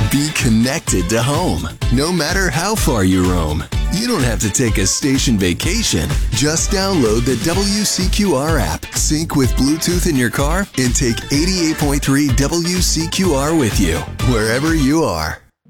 Be connected to home, no matter how far you roam. You don't have to take a station vacation. Just download the WCQR app, sync with Bluetooth in your car, and take 88.3 WCQR with you, wherever you are.